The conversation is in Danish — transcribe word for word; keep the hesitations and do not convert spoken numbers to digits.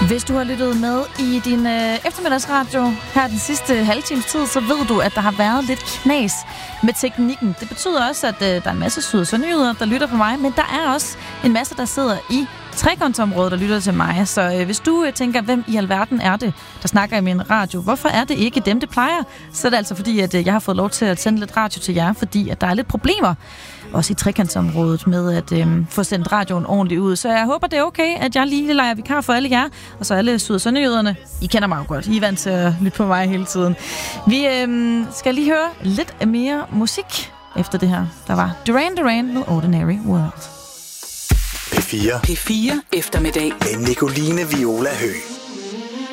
Hvis du har lyttet med i din øh, eftermiddagsradio her den sidste halve times tid, så ved du, at der har været lidt knas med teknikken. Det betyder også, at øh, der er en masse syd- og sønderjyder, der lytter på mig, men der er også en masse, der sidder i trekantsområdet, der lytter til mig. Så øh, hvis du øh, tænker, hvem i alverden er det, der snakker i min radio, hvorfor er det ikke dem, det plejer? Så er det altså fordi, at øh, jeg har fået lov til at sende lidt radio til jer, fordi at der er lidt problemer, også i trekantsområdet, med at øh, få sendt radioen ordentligt ud. Så jeg håber, det er okay, at jeg lige leger vikar for alle jer, og så alle syd- og sønderjyderne. I kender mig jo godt. I er vant til at lytte på mig hele tiden. Vi øh, skal lige høre lidt mere musik efter det her. Der var Duran Duran med Ordinary World. P fire. P fire eftermiddag. Med Nicoline Viola Høgh.